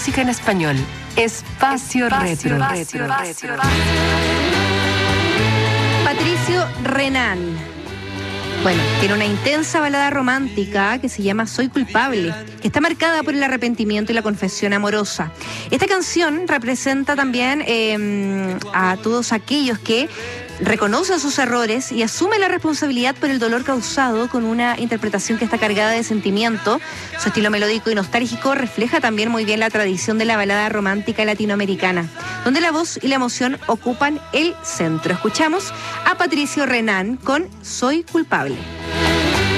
música en español. Espacio Retro. Patricio Renán. Bueno, tiene una intensa balada romántica que se llama Soy culpable, que está marcada por el arrepentimiento y la confesión amorosa. Esta canción representa también a todos aquellos que reconocen sus errores y asumen la responsabilidad por el dolor causado, con una interpretación que está cargada de sentimiento. Su estilo melódico y nostálgico refleja también muy bien la tradición de la balada romántica latinoamericana, donde la voz y la emoción ocupan el centro. Escuchamos a Patricio Renán con Soy culpable.